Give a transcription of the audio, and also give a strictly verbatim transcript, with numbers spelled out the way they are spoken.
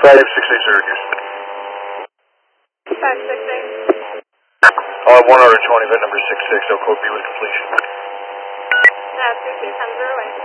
five six eight Syracuse. five six eight. Uh, one order twenty, vet number six six, I'll code B with completion. That's two two ten zero eight.